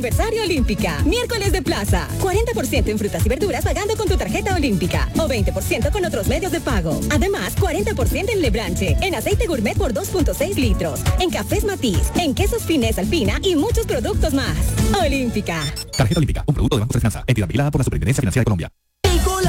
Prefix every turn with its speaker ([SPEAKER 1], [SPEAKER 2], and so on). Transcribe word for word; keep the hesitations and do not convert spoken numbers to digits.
[SPEAKER 1] aniversario Olímpica. Miércoles de plaza. cuarenta por ciento en frutas y verduras pagando con tu tarjeta Olímpica. O veinte por ciento con otros medios de pago. Además, cuarenta por ciento en Lebranche. En aceite gourmet por dos punto seis litros. En cafés Matiz. En quesos Finés Alpina y muchos productos más. Olímpica.
[SPEAKER 2] Tarjeta Olímpica. Un producto de Banco de Finanza. Entidad vigilada por la Superintendencia Financiera de Colombia.